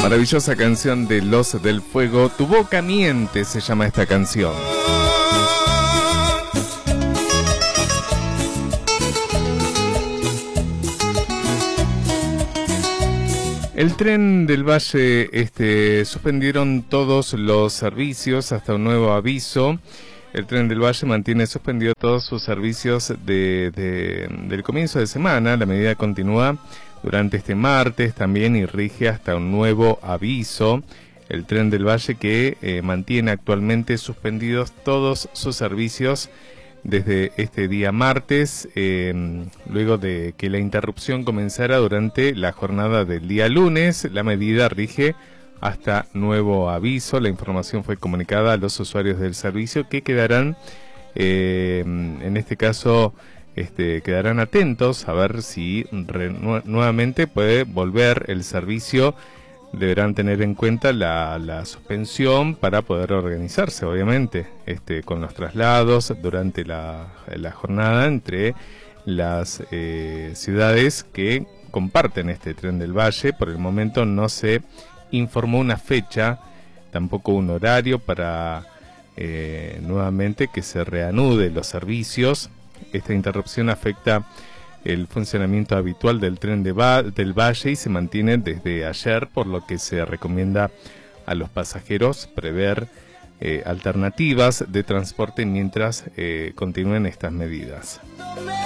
Maravillosa canción de Los del Fuego. Tu boca miente se llama esta canción. El Tren del Valle suspendieron todos los servicios hasta un nuevo aviso. El Tren del Valle mantiene suspendido todos sus servicios del comienzo de semana. La medida continúa durante este martes también y rige hasta un nuevo aviso. El Tren del Valle que mantiene actualmente suspendidos todos sus servicios desde este día martes, luego de que la interrupción comenzara durante la jornada del día lunes. La medida rige hasta nuevo aviso. La información fue comunicada a los usuarios del servicio que quedarán, en este caso, quedarán atentos a ver si nuevamente puede volver el servicio. Deberán tener en cuenta la suspensión para poder organizarse, obviamente, con los traslados durante la jornada entre las ciudades que comparten este Tren del Valle. Por el momento no se informó una fecha, tampoco un horario para nuevamente que se reanude los servicios. Esta interrupción afecta el funcionamiento habitual del Tren del Valle y se mantiene desde ayer, por lo que se recomienda a los pasajeros prever alternativas de transporte mientras continúen estas medidas.